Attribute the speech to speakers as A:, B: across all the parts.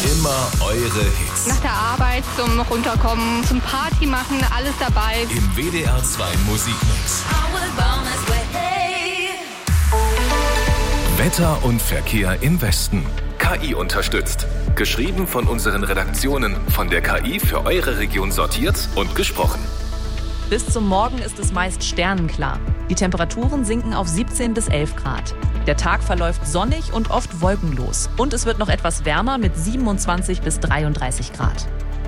A: Immer eure Hits.
B: Nach der Arbeit, zum Runterkommen, zum Party machen, alles dabei.
A: Im WDR 2 Musikmix. Wetter und Verkehr im Westen. KI unterstützt. Geschrieben von unseren Redaktionen, von der KI für eure Region sortiert und gesprochen.
C: Bis zum Morgen ist es meist sternenklar. Die Temperaturen sinken auf 17 bis 11 Grad. Der Tag verläuft sonnig und oft wolkenlos. Und es wird noch etwas wärmer mit 27 bis 33 Grad.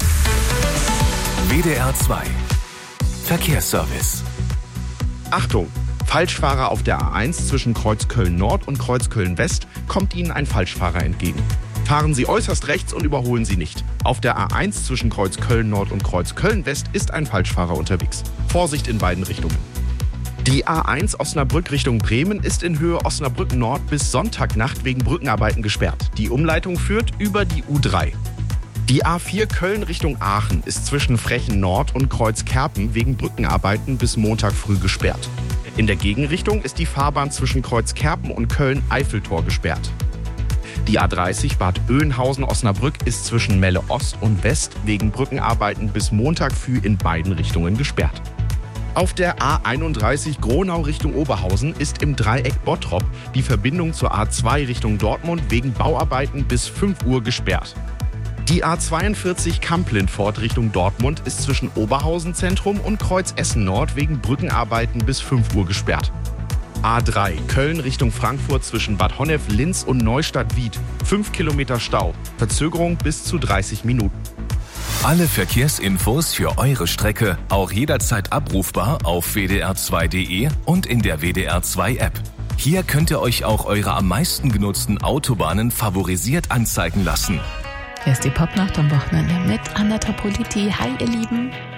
A: WDR 2 Verkehrsservice.
D: Achtung! Falschfahrer auf der A1 zwischen Kreuz Köln-Nord und Kreuz Köln-West kommt Ihnen ein Falschfahrer entgegen. Fahren Sie äußerst rechts und überholen Sie nicht. Auf der A1 zwischen Kreuz Köln-Nord und Kreuz Köln-West ist ein Falschfahrer unterwegs. Vorsicht in beiden Richtungen. Die A1 Osnabrück Richtung Bremen ist in Höhe Osnabrück Nord bis Sonntagnacht wegen Brückenarbeiten gesperrt. Die Umleitung führt über die U3. Die A4 Köln Richtung Aachen ist zwischen Frechen Nord und Kreuz Kerpen wegen Brückenarbeiten bis Montag früh gesperrt. In der Gegenrichtung ist die Fahrbahn zwischen Kreuz Kerpen und Köln-Eiffeltor gesperrt. Die A30 Bad Oeynhausen-Osnabrück ist zwischen Melle Ost und West wegen Brückenarbeiten bis Montag früh in beiden Richtungen gesperrt. Auf der A31 Gronau Richtung Oberhausen ist im Dreieck Bottrop die Verbindung zur A2 Richtung Dortmund wegen Bauarbeiten bis 5 Uhr gesperrt. Die A42 Kamp-Lindfort Richtung Dortmund ist zwischen Oberhausen Zentrum und Kreuz Essen Nord wegen Brückenarbeiten bis 5 Uhr gesperrt. A3 Köln Richtung Frankfurt zwischen Bad Honnef, Linz und Neustadt-Wied. 5 Kilometer Stau. Verzögerung bis zu 30 Minuten.
A: Alle Verkehrsinfos für eure Strecke auch jederzeit abrufbar auf wdr2.de und in der WDR 2 App. Hier könnt ihr euch auch eure am meisten genutzten Autobahnen favorisiert anzeigen lassen.
E: Hier ist die Popnacht am Wochenende mit Anna Tapoliti. Hi, ihr Lieben.